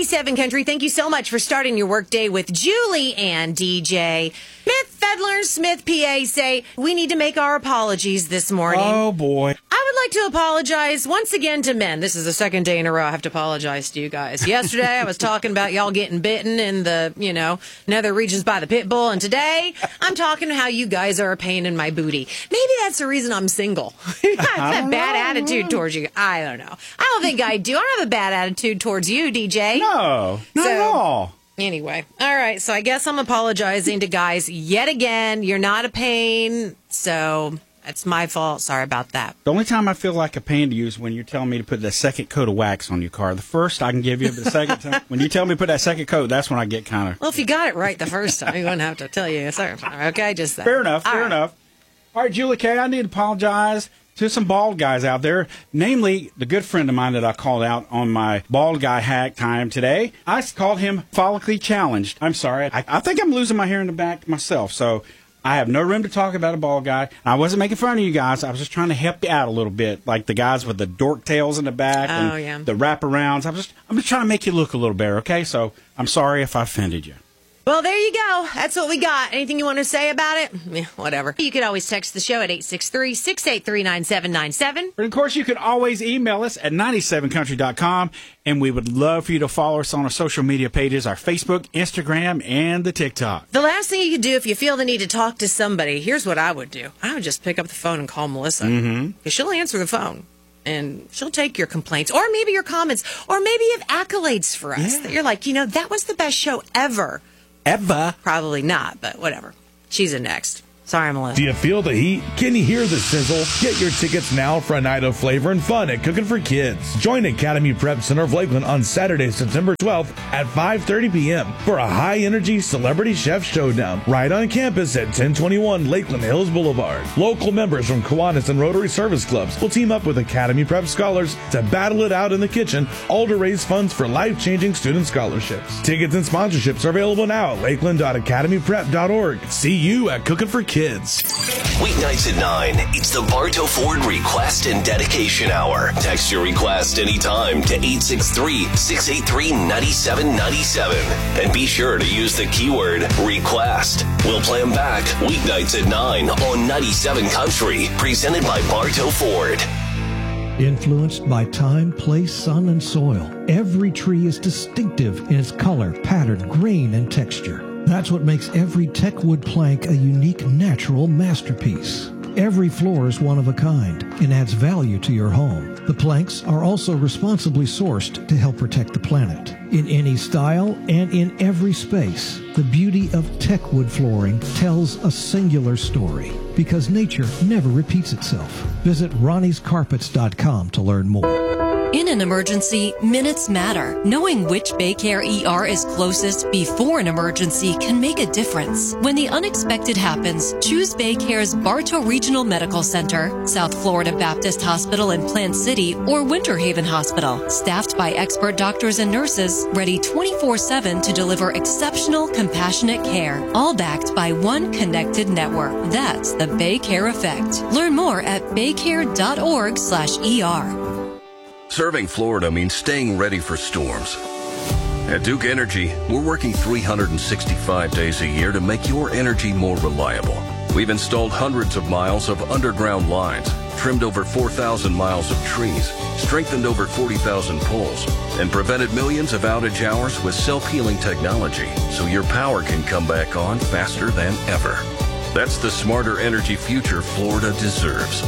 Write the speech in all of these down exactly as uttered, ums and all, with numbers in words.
ninety-seven Country, thank you so much for starting your workday with Julie and D J. Smith, Fedler, Smith, P A say, we need to make our apologies this morning. Oh, boy. I would like to apologize once again to men. This is the second day in a row I have to apologize to you guys. Yesterday, I was talking about y'all getting bitten in the, you know, nether regions by the pit bull. And today, I'm talking how you guys are a pain in my booty. Maybe that's the reason I'm single. I have a bad know. attitude towards you. I don't know. I don't think I do. I don't have a bad attitude towards you, D J. No, not so, at all. Anyway, all right, so I guess I'm apologizing to guys yet again. You're not a pain, so that's my fault. Sorry about that. The only time I feel like a pain to you is when you're telling me to put the second coat of wax on your car. The first I can give you, but the second time, when you tell me to put that second coat, that's when I get kind of... Well, if you got it right the first time, you wouldn't have to tell you. Sorry. Okay, just that. Fair enough, all fair right. enough. All right, Julie K., I need to apologize to some bald guys out there, namely the good friend of mine that I called out on my bald guy hack time today. I called him follically challenged. I'm sorry. I, I think I'm losing my hair in the back myself, so I have no room to talk about a bald guy. I wasn't making fun of you guys. I was just trying to help you out a little bit, like the guys with the dork tails in the back oh, and yeah. the wraparounds. I'm just, I'm just trying to make you look a little better, okay? So I'm sorry if I offended you. Well, there you go. That's what we got. Anything you want to say about it? Yeah, whatever. You could always text the show at eight six three, six eight three, nine seven nine seven. And of course, you can always email us at ninety-seven country dot com, and we would love for you to follow us on our social media pages, our Facebook, Instagram, and the TikTok. The last thing you could do if you feel the need to talk to somebody, here's what I would do. I would just pick up the phone and call Melissa. Mm-hmm. Because she'll answer the phone. And she'll take your complaints, or maybe your comments, or maybe you have accolades for us. Yeah. That you're like, you know, that was the best show ever. Ever. Probably not, but whatever. She's in next. Sorry, Melissa. Do you feel the heat? Can you hear the sizzle? Get your tickets now for a night of flavor and fun at Cooking for Kids. Join Academy Prep Center of Lakeland on Saturday, September twelfth at five thirty p.m. for a high-energy celebrity chef showdown right on campus at ten twenty-one Lakeland Hills Boulevard. Local members from Kiwanis and Rotary Service Clubs will team up with Academy Prep scholars to battle it out in the kitchen, all to raise funds for life-changing student scholarships. Tickets and sponsorships are available now at lakeland dot academy prep dot org. See you at Cooking for Kids. Weeknights at nine, it's the Bartow Ford Request and Dedication Hour. Text your request anytime to eight six three, six eight three, nine seven nine seven. And be sure to use the keyword request. We'll play them back weeknights at nine on ninety-seven Country, presented by Bartow Ford. Influenced by time, place, sun, and soil, every tree is distinctive in its color, pattern, grain, and texture. That's what makes every Techwood plank a unique natural masterpiece. Every floor is one of a kind and adds value to your home. The planks are also responsibly sourced to help protect the planet. In any style and in every space, the beauty of Techwood flooring tells a singular story because nature never repeats itself. Visit ronnies carpets dot com to learn more. In an emergency, minutes matter. Knowing which Baycare E R is closest before an emergency can make a difference. When the unexpected happens, choose Baycare's Bartow Regional Medical Center, South Florida Baptist Hospital in Plant City, or Winter Haven Hospital. Staffed by expert doctors and nurses, ready twenty-four seven to deliver exceptional, compassionate care. All backed by one connected network. That's the Baycare effect. Learn more at baycare dot org slash E R. Serving Florida means staying ready for storms. At Duke Energy, we're working three hundred sixty-five days a year to make your energy more reliable. We've installed hundreds of miles of underground lines, trimmed over four thousand miles of trees, strengthened over forty thousand poles, and prevented millions of outage hours with self-healing technology so your power can come back on faster than ever. That's the smarter energy future Florida deserves.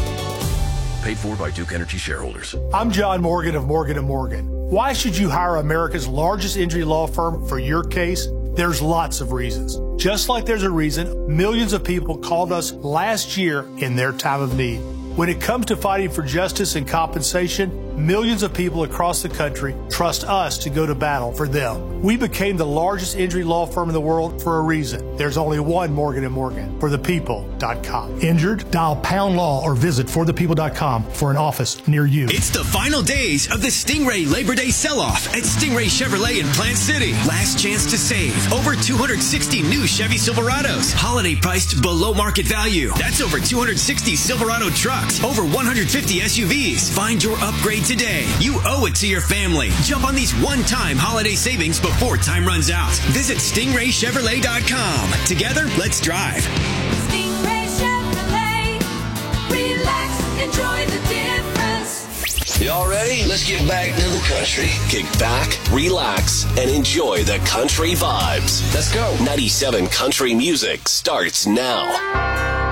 Paid for by Duke Energy shareholders. I'm John Morgan of Morgan and Morgan. Why should you hire America's largest injury law firm for your case? There's lots of reasons. Just like there's a reason millions of people called us last year in their time of need. When it comes to fighting for justice and compensation, millions of people across the country trust us to go to battle for them. We became the largest injury law firm in the world for a reason. There's only one Morgan and Morgan, for the people dot com. Injured? Dial pound law or visit for the people dot com for an office near you. It's the final days of the Stingray Labor Day sell-off at Stingray Chevrolet in Plant City. Last chance to save. Over two hundred sixty new Chevy Silverados. Holiday priced below market value. That's over two hundred sixty Silverado trucks. Over one hundred fifty S U Vs. Find your upgrade upgrade today. You owe it to your family. Jump on these one-time holiday savings before time runs out. Visit stingray chevrolet dot com. Together, let's drive. Stingray Chevrolet. Relax, enjoy the difference. Y'all ready? Let's get back to the country. Kick back, relax, and enjoy the country vibes. Let's go. ninety-seven Country Music starts now.